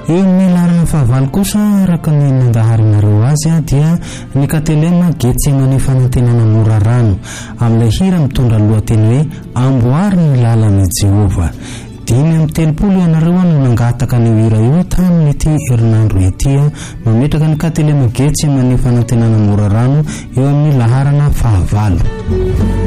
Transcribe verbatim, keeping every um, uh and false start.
eo amin'ny larana fahavalo kosa araka ny nandaharinareo azy a dia ny Katelema Getsemane fanantenana mora rano amin'ilay hira mitondra lohateny hoe amboary ny lalan'i Jehova. Dimy amin'ny telopolo ianareo no nangataka ny hira io tamin'ity herinandro ity mametraka ny Katelema Getsemane fanantenana mora rano eo amin'ny laharana fahavalo.